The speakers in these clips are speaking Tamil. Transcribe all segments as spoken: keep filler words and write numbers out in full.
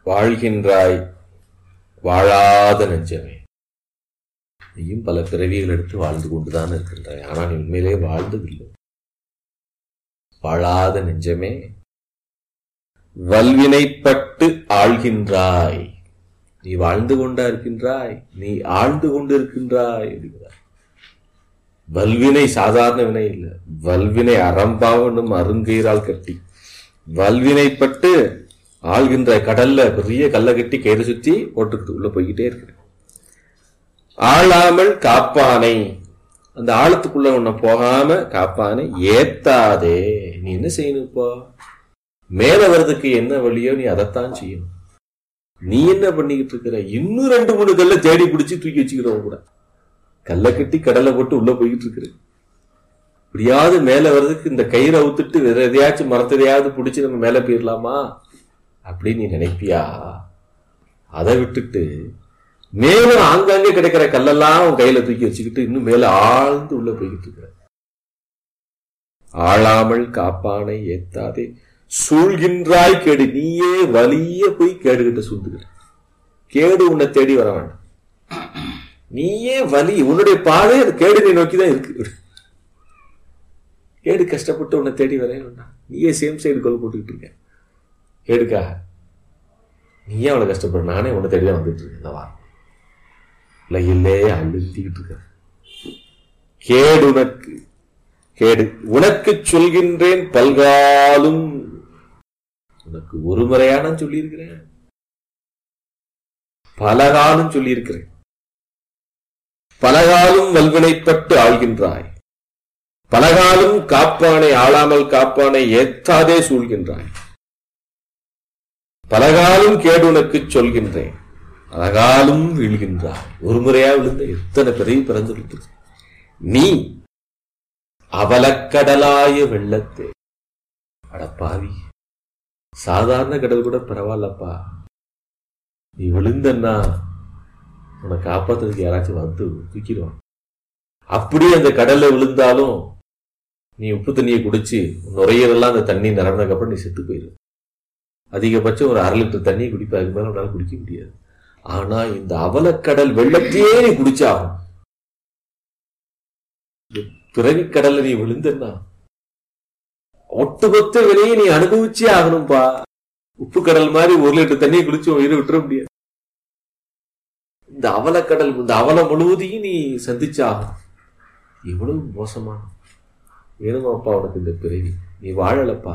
வாழ்கின்றாய் வாழாத நெஞ்சமே. நீயும் பல பிறவிகள் எடுத்து வாழ்ந்து கொண்டுதான் இருக்கின்றாய். ஆனால் நீ உண்மையிலே வாழ்ந்ததில்லை. வாழாத நெஞ்சமே, வல்வினைப்பட்டு ஆழ்கின்றாய். நீ வாழ்ந்து கொண்டா இருக்கின்றாய், நீ ஆழ்ந்து கொண்டு இருக்கின்றாய் அப்படிங்கிறார். வல்வினை சாதாரண வினை இல்லை, வல்வினை அறம்பாவனும் அருங்கயிறால் கட்டி வல்வினைப்பட்டு ஆழ்கின்ற கடல்ல பெரிய கல்லை கட்டி கயிறு சுத்தி போட்டுக்கிட்டு உள்ள போய்கிட்டே இருக்கு. ஆளாமல் காப்பானை, அந்த ஆழத்துக்குள்ள உன்னை போகாம காப்பானை ஏத்தாதே. நீ என்ன செய்யணும்? இப்போ மேல வர்றதுக்கு என்ன வழியோ நீ அதைத்தான் செய்யணும். நீ என்ன பண்ணிக்கிட்டு இருக்கிற? இன்னும் ரெண்டு மூணு கல்ல தேடி பிடிச்சி தூக்கி வச்சுக்கிறவங்க கூட கல்லை கட்டி கடலை போட்டு உள்ள போய்கிட்டு இருக்கிற. இப்படியாவது மேல வர்றதுக்கு இந்த கயிறை அவுத்துட்டு வேற எதையாச்சும் மரத்தையாவது பிடிச்சி நம்ம மேல போயிடலாமா அப்படின்னு நீ நினைப்பியா? அதை விட்டுட்டு மேலும் ஆங்காங்கே கிடைக்கிற கல்லெல்லாம் உன் கையில தூக்கி வச்சுக்கிட்டு இன்னும் மேல ஆழ்ந்து உள்ள போய்கிட்டு இருக்கிற. ஆளாமல் காப்பானை ஏத்தாதே சூழ்கின்றாய் கேடு. நீயே வலிய போய் கேடுகிட்ட சூழ்ந்துக்கிற. கேடு உன்னை தேடி வர வேண்டாம். நீயே வலி, உன்னுடைய பாதை அது கேடு நீ நோக்கிதான் இருக்கு. கேடு கஷ்டப்பட்டு உன்னை தேடி வர வேண்டாம். நீயே சேம் சைடு கொலை போட்டுக்கிட்டு இருக்க. கேடுக்காக நீயே அவளை கஷ்டப்படுற, நானே உன்னை தேடிதான் வந்துட்டு இருக்கேன். இந்த வாரம் இல்லையில்லே அழுத்திக்கிட்டு இருக்க. கேடு உனக்கு கேடு உனக்கு சொல்கின்றேன் பல்காலும். உனக்கு ஒரு முறையான சொல்லியிருக்கிறேன், பலகாலும் சொல்லியிருக்கிறேன். பலகாலும் வல்வினைப்பட்டு ஆழ்கின்றாய், பலகாலும் காப்பானை ஆளாமல் காப்பானை ஏத்தாதே சூழ்கின்றாய். பலகாலும் கேடு உனக்கு சொல்கின்றேன், பலகாலும் வீழ்கின்றாய். ஒரு முறையா விழுந்த எத்தனை பிறவி பிறந்து நீ அவலக்கடலாய வெள்ளத்தே. அடப்பாவி, சாதாரண கடல் கூட பரவாயில்லப்பா. நீ விழுந்தன்னா உன்னை காப்பாத்துறதுக்கு யாராச்சும் வந்து தூக்கிடுவான். அப்படியே அந்த கடல்ல விழுந்தாலும் நீ உப்பு தண்ணியை குடிச்சு நுரையீரலாம் அந்த தண்ணி நிரம்பினதுக்கப்புறம் நீ செத்து போயிரு. அதிகபட்சம் ஒரு அரை லிட்டர் தண்ணியை குடிப்பா, அதுக்கு மேல உன்னால குடிக்க முடியாது. ஆனா இந்த அவலக்கடல் வெள்ளத்தையே நீ குடிச்சாகும். பிறவிக்கடல்ல நீ விழுந்தன்னா ஒட்டுமொத்த விலையை நீ அனுபவிச்சே ஆகணும்பா. உப்பு கடல் மாதிரி ஒரு லிட்டர் தண்ணியை குடிச்சு உயிரை விட்டுற முடியாது. இந்த அவலக்கடல், இந்த அவலம் முழுவதையும் நீ சந்திச்சாகும். எவ்வளவு மோசமான வேணுமாப்பா உனக்கு இந்த பிறவி? நீ வாழலப்பா.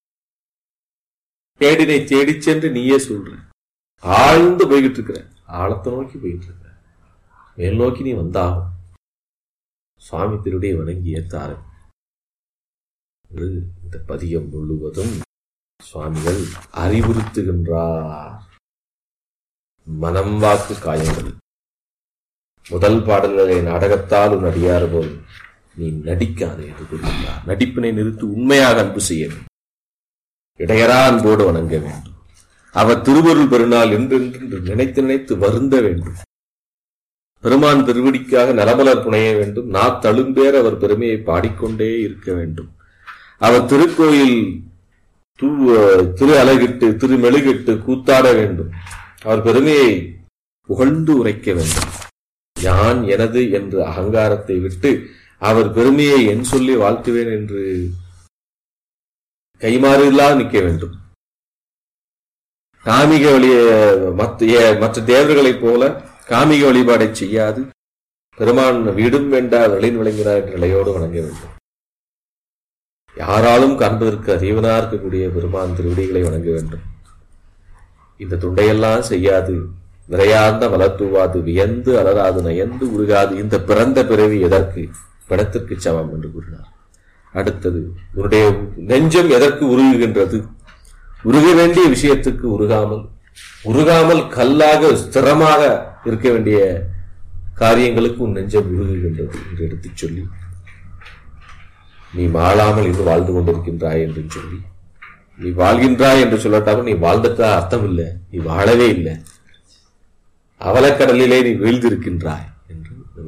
தேடினை தேடி சென்று நீயே சொல்ற. ஆழ்ந்து போய்கிட்டு இருக்கிற, ஆழத்தை நோக்கி போயிட்டு இருக்கிற, மேல் நோக்கி நீ வந்தாகும். சுவாமி திருடைய வணங்கி ஏத்தாரு. இந்த பதியம் முழுவதும் சுவாமிகள் அறிவுறுத்துகின்றார். மனம் வாக்கு காயங்கள். முதல் பாடல்களை நாடகத்தால் உன் அடியாறு போல் நீ நடிக்காதே என்று கூறுகின்றார். நடிப்பினை நிறுத்தி உண்மையாக அன்பு செய்ய வேண்டும். இடையரா அன்போடு வணங்க வேண்டும். அவர் திருவருள் பெருநாள் என்றென்று நினைத்து நினைத்து வருந்த வேண்டும். பெருமான் திருவடிக்காக நலமலர் புனைய வேண்டும். நா தழும்பேர் அவர் பெருமையை பாடிக்கொண்டே இருக்க வேண்டும். அவர் திருக்கோயில் திரு அழகிட்டு திரு மெழுகிட்டு கூத்தாட வேண்டும். அவர் பெருமையை புகழ்ந்து உரைக்க வேண்டும். யான் எனது என்று அகங்காரத்தை விட்டு அவர் பெருமையை என் சொல்லி வாழ்த்துவேன் என்று கைமாறில்லா நிற்க வேண்டும். காமிக வழிய மற்ற தேவர்களைப் போல காமிக வழிபாடை செய்யாது பெருமான் வீடும் வேண்டா வெளியின் விளங்கினார் என்ற நிலையோடு வணங்க வேண்டும். யாராலும் காண்பதற்கு அறிவனா இருக்கக்கூடிய பெருமான் திருவடிகளை வணங்க வேண்டும். இந்த துண்டையெல்லாம் செய்யாது, விரையார்ந்த மலர்த்தூவாது, வியந்து அலராது, நயந்து உருகாது, இந்த பிறந்த பிறவி எதற்கு? பிணத்திற்கு சமம் என்று கூறினார். அடுத்தது, உன்னுடைய நெஞ்சம் எதற்கு உருகுகின்றது? உருக வேண்டிய விஷயத்துக்கு உருகாமல், உருகாமல் கல்லாக ஸ்திரமாக இருக்க வேண்டிய காரியங்களுக்கு உன் நெஞ்சம் உருகுகின்றது என்று எடுத்துச் சொல்லி, நீ வாழாமல் இன்று வாழ்ந்து கொண்டிருக்கின்றாய் என்று சொல்லி, நீ வாழ்கின்றாய் என்று சொல்லட்டாலும் நீ வாழ்ந்ததா அர்த்தம் இல்லை, நீ வாழவே இல்லை. அவலக்கடலிலே நீ வீழ்ந்திருக்கின்றாய்.